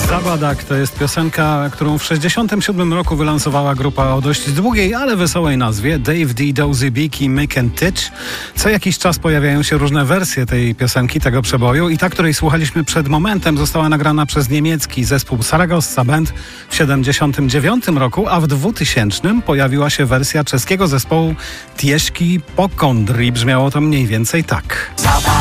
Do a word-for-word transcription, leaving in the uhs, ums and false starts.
Sabadak to jest piosenka, którą w sześćdziesiątym siódmym roku wylansowała grupa o dość długiej, ale wesołej nazwie Dave D. Dozy Beak i Mick and Titch. Co jakiś czas pojawiają się różne wersje tej piosenki, tego przeboju i ta, której słuchaliśmy przed momentem, została nagrana przez niemiecki zespół Saragossa Band w siedemdziesiątym dziewiątym roku, a w dwutysięcznym pojawiła się wersja czeskiego zespołu Tieśki Pokondri. Brzmiało to mniej więcej tak.